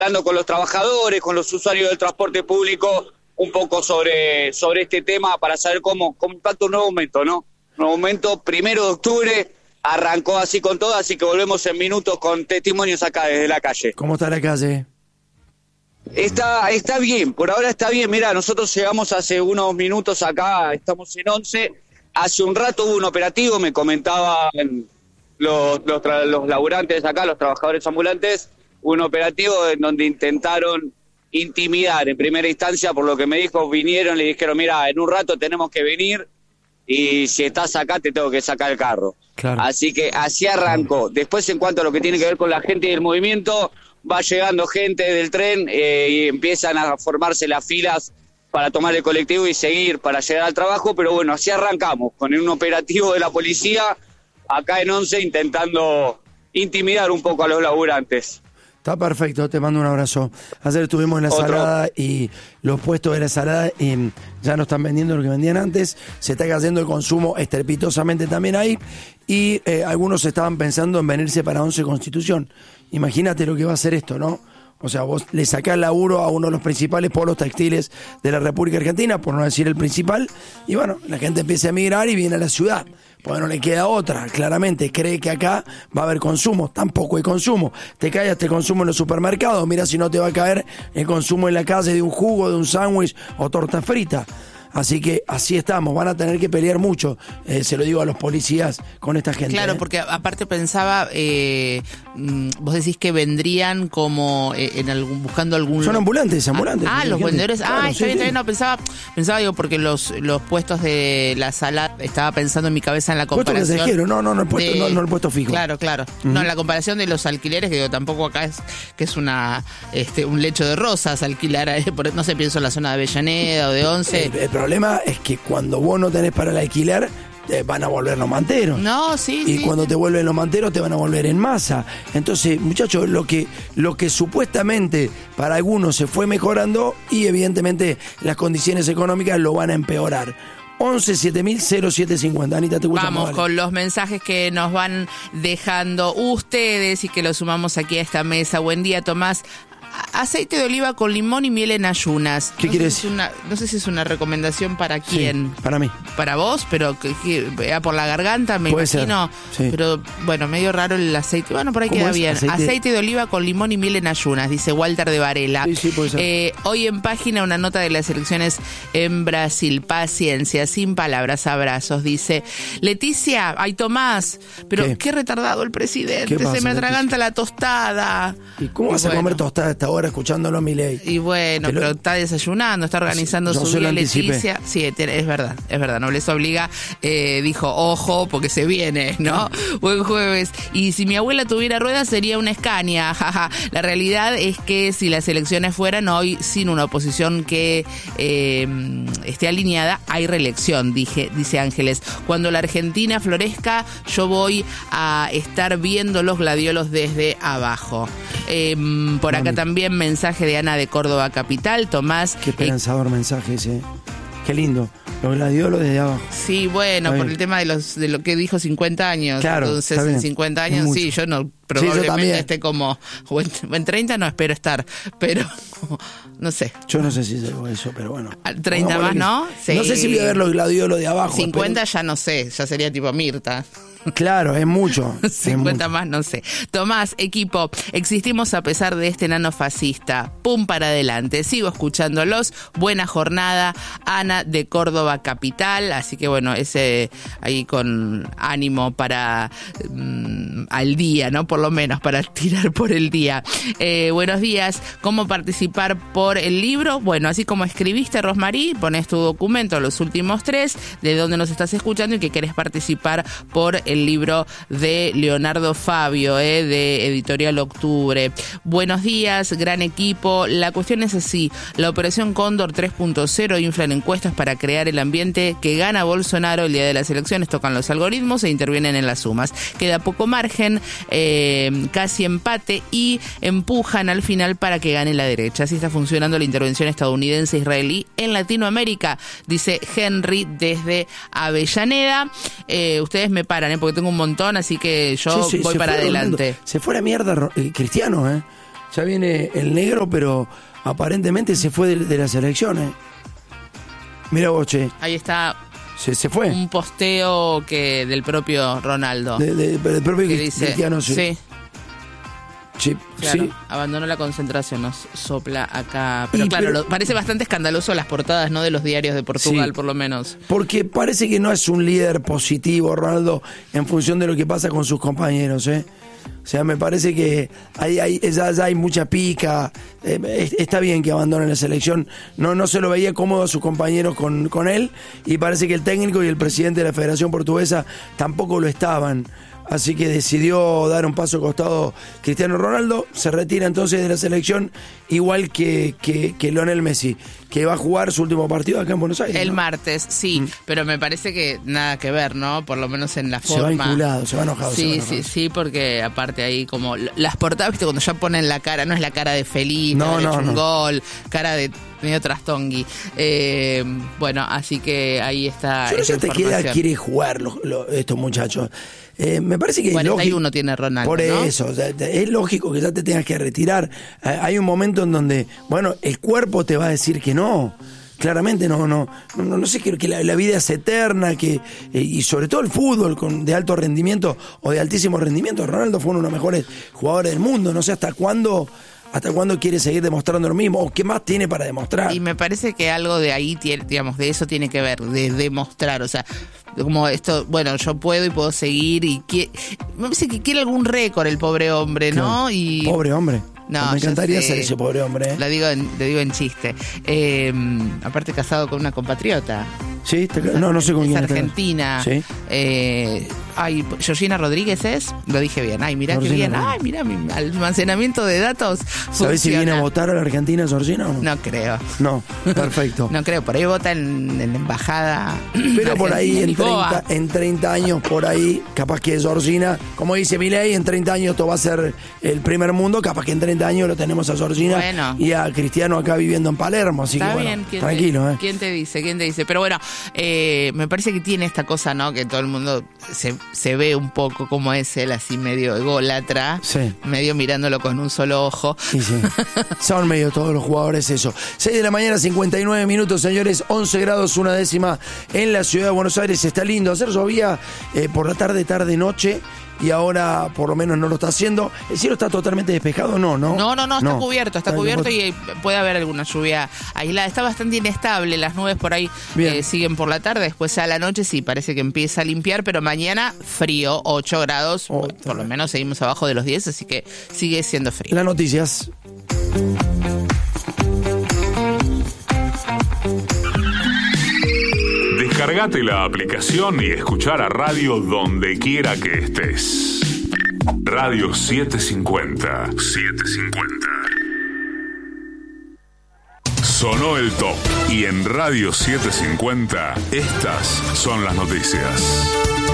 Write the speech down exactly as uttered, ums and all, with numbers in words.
hablando con los trabajadores, con los usuarios del transporte público, un poco sobre, sobre este tema para saber cómo, cómo impacta un nuevo momento, ¿no? Un nuevo momento, primero de octubre, arrancó así con todo, así que volvemos en minutos con testimonios acá desde la calle. ¿Cómo está la calle? Está, está bien, por ahora está bien. Mira, nosotros llegamos hace unos minutos acá, estamos en once. Hace un rato hubo un operativo, me comentaban los, los, tra- los laburantes acá, los trabajadores ambulantes, un operativo en donde intentaron intimidar en primera instancia, por lo que me dijo, vinieron, le dijeron, mira, en un rato tenemos que venir y si estás acá te tengo que sacar el carro. Claro. Así que así arrancó. Después, en cuanto a lo que tiene que ver con la gente y el movimiento, va llegando gente del tren eh, y empiezan a formarse las filas para tomar el colectivo y seguir para llegar al trabajo, pero bueno, así arrancamos, con un operativo de la policía acá en once intentando intimidar un poco a los laburantes. Está perfecto, te mando un abrazo. Ayer estuvimos en la Otro. Salada y los puestos de la Salada y ya no están vendiendo lo que vendían antes. Se está cayendo el consumo estrepitosamente también ahí. Y eh, algunos estaban pensando en venirse para once Constitución. Imagínate lo que va a hacer esto, ¿no? O sea, vos le sacás laburo a uno de los principales polos textiles de la República Argentina, por no decir el principal, y bueno, la gente empieza a emigrar y viene a la ciudad. Pues no le queda otra, claramente, cree que acá va a haber consumo, tampoco hay consumo. Te cae este consumo en los supermercados, mira si no te va a caer el consumo en la calle de un jugo, de un sándwich o torta frita. Así que así estamos, van a tener que pelear mucho, eh, se lo digo a los policías con esta gente. Claro, ¿eh? porque aparte pensaba, eh, vos decís que vendrían como eh, en algún, buscando algún... Son ambulantes, ambulantes. Ah, ah los gente. vendedores, Claro, ah, sí, está bien, sí. está bien, no, pensaba, pensaba digo, porque los, los puestos de la sala, estaba pensando en mi cabeza en la Puesto comparación... pasajero, no, no, no el puesto, de, no, no el puesto fijo. Claro, claro. Uh-huh. No, en la comparación de los alquileres, que digo, tampoco acá es que es una este un lecho de rosas alquilar, eh, por, no sé, pienso en la zona de Avellaneda o de Once. El, el problema es que cuando vos no tenés para el alquiler, te van a volver los manteros. No, sí, Y sí. cuando te vuelven los manteros, te van a volver en masa. Entonces, muchachos, lo que, lo que supuestamente para algunos se fue mejorando, y evidentemente las condiciones económicas lo van a empeorar. once siete mil cero siete cincuenta. Anita, te gusta. Vamos vale. con los mensajes que nos van dejando ustedes y que los sumamos aquí a esta mesa. Buen día, Tomás. Aceite de oliva con limón y miel en ayunas. ¿Qué no quieres? Si es una, no sé si es una recomendación para quién. Sí, para mí. Para vos, pero que, que vea por la garganta, me Puede imagino. ser, sí. Pero bueno, medio raro el aceite. Bueno, por ahí ¿Cómo queda es? bien. Aceite... Aceite de oliva con limón y miel en ayunas, dice Walter de Varela. Sí, sí, puede ser. Eh, hoy en página una nota de las elecciones en Brasil. Paciencia, sin palabras, abrazos. Dice Leticia, ay Tomás, pero ¿Qué? qué, retardado el presidente. ¿Qué pasa, Se me Leticia? atraganta la tostada. ¿Y cómo Y vas a bueno. comer tostada a esta hora escuchándolo, Milei? Y bueno, Te lo- pero está desayunando, está organizando Yo su se lo día, anticipé. Leticia. Sí, es verdad, es verdad. Nobleza Obliga eh, dijo, ojo, porque se viene, ¿no? Buen jueves. Y si mi abuela tuviera ruedas, sería una Scania, jaja. La realidad es que si las elecciones fueran hoy sin una oposición que eh, esté alineada, hay reelección, dije, dice Ángeles. Cuando la Argentina florezca, yo voy a estar viendo los gladiolos desde abajo. Eh, por acá Mami. también mensaje de Ana de Córdoba Capital, Tomás. Qué esperanzador eh, mensaje ese. Qué lindo. Los gladiolos desde abajo. Sí, bueno, Está por bien. el tema de los de lo que dijo cincuenta años. Claro, Entonces, está bien. en cincuenta Es años, mucho. sí, yo no Sí, yo probablemente también. esté como. O en, o en treinta no espero estar, pero no sé. Yo no sé si llego a eso, pero bueno. Al treinta Pongámosle más, que- ¿no? No sé si voy a ver los gladiolos de abajo. cincuenta ya no sé, ya sería tipo Mirta. pero- Claro, es mucho. es cincuenta mucho. más, no sé. Tomás, equipo, existimos a pesar de este nano fascista. Pum para adelante. Sigo escuchándolos. Buena jornada. Ana de Córdoba Capital. Así que bueno, ese ahí con ánimo para mm, al día, ¿no? Por lo menos para tirar por el día. Eh, buenos días. ¿Cómo participar por el libro? Bueno, así como escribiste, Rosmarí, pones tu documento, los últimos tres, de dónde nos estás escuchando y que querés participar por el libro de Leonardo Fabio, eh, de Editorial Octubre. Buenos días, gran equipo. La cuestión es así. La Operación Cóndor tres punto cero inflan encuestas para crear el ambiente que gana Bolsonaro el día de las elecciones. Tocan los algoritmos e intervienen en las sumas. Queda poco margen, eh, casi empate, y empujan al final para que gane la derecha. Así está funcionando la intervención estadounidense-israelí en Latinoamérica, dice Henry desde Avellaneda. Eh, ustedes me paran, ¿eh? Porque tengo un montón, así que yo Sí, sí, voy se para fue adelante. volviendo. Se fue a la mierda eh, Cristiano, ¿eh? Ya viene el negro, pero aparentemente se fue de, de las elecciones. Mira vos, che. Ahí está. Se, se fue. Un posteo que del propio Ronaldo. De, de, del propio que dice, Cristiano, sí. Sí. Sí, Claro, sí. abandonó la concentración, nos sopla acá. Pero Y, claro, pero- lo- parece bastante escandaloso las portadas, ¿no? De los diarios de Portugal, Sí. por lo menos. Porque parece que no es un líder positivo, Ronaldo, en función de lo que pasa con sus compañeros, ¿eh? O sea, me parece que hay, hay, ya, ya hay mucha pica. Eh, es- está bien que abandone la selección. No, no se lo veía cómodo a sus compañeros con, con él. Y parece que el técnico y el presidente de la Federación Portuguesa tampoco lo estaban. Así que decidió dar un paso al costado Cristiano Ronaldo. Se retira entonces de la selección, igual que, que, que Lionel Messi, que va a jugar su último partido acá en Buenos Aires. El ¿no? martes, sí, Mm. pero me parece que nada que ver, ¿no? Por lo menos en la Se va forma. enculado, se va enojado. se va Sí, enojado. sí, sí, porque aparte ahí como l- las portadas, viste, cuando ya ponen la cara, no es la cara de feliz, No, haber no, hecho un no. gol, cara de medio trastongui. Eh, bueno, así que ahí está Yo no esa sé hasta qué edad información. quiere jugar los- los- estos muchachos. Eh, me parece que es cuarenta y lógico. uno tiene Ronaldo, Por ¿no? eso, o sea, te- es lógico que ya te tengas que retirar. Eh, hay un momento en donde, bueno, el cuerpo te va a decir que no. Claramente no, no, no, no sé, que, que la, la vida es eterna, que eh, y sobre todo el fútbol con, de alto rendimiento o de altísimo rendimiento. Ronaldo fue uno de los mejores jugadores del mundo. No sé hasta cuándo, hasta cuándo quiere seguir demostrando lo mismo o qué más tiene para demostrar. Y me parece que algo de ahí, tiene, digamos, de eso tiene que ver, de demostrar, o sea, como esto, bueno, yo puedo y puedo seguir y que, me parece que quiere algún récord el pobre hombre, ¿no? Y Pobre hombre. No, me yo encantaría sé. ser ese pobre hombre. ¿eh? Lo digo en, lo digo en chiste. Eh, aparte casado con una compatriota. Sí, te- no, no sé con Es quién está. argentina. Sí. Eh, ay, Georgina Rodríguez es. Lo dije bien. Ay, mirá qué Georgina bien. Ay, mirá, mi almacenamiento de datos. ¿Sabés si viene a funciona. votar a la Argentina, Georgina, o no? No creo. No, perfecto. No creo. Por ahí vota en, en la embajada. Pero por ahí en Lisboa. treinta, en treinta años, por ahí, capaz que Georgina, como dice Milei, en treinta años esto va a ser el primer mundo, capaz que en treinta años lo tenemos a Georgina Bueno. y a Cristiano acá viviendo en Palermo, así Está que bueno, bien, ¿quién tranquilo, te, ¿eh? ¿quién te dice? ¿Quién te dice? Pero bueno, eh, me parece que tiene esta cosa, ¿no? Que todo el mundo se, se ve un poco como es él, así medio ególatra, Sí. medio mirándolo con un solo ojo. Sí, sí. Son medio todos los jugadores eso. seis de la mañana, cincuenta y nueve minutos, señores. once grados, una décima en la ciudad de Buenos Aires. Está lindo. Ayer llovía eh, por la tarde, tarde, noche. Y ahora por lo menos no lo está haciendo. ¿El cielo está totalmente despejado? No, ¿no? No, no, no, está cubierto, está cubierto cubierto. y puede haber alguna lluvia aislada. Está bastante inestable, las nubes por ahí Bien. eh, siguen por la tarde, después a la noche sí parece que empieza a limpiar, pero mañana frío, ocho grados, Oh, por lo menos seguimos abajo de los diez, así que sigue siendo frío. Las noticias. Descargate la aplicación y escuchar a radio donde quiera que estés. Radio setecientos cincuenta. setecientos cincuenta. Sonó el top. Y en Radio setecientos cincuenta, estas son las noticias.